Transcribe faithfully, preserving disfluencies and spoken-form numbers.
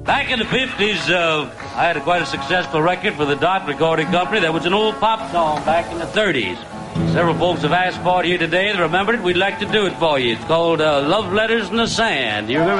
Back in the fifties, uh, I had a quite a successful record for the Dot Recording Company. That was an old pop song back in the thirties. Several folks have asked for it here today. They remembered it. We'd like to do it for you. It's called uh, Love Letters in the Sand. You remember